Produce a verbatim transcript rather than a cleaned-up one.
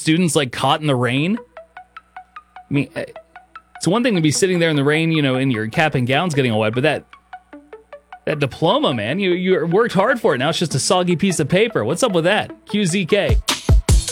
students like caught in the rain. I mean, it's one thing to be sitting there in the rain, you know, in your cap and gowns getting all wet, but that that diploma, man, you you worked hard for it. Now it's just a soggy piece of paper. What's up with that? Q Z K.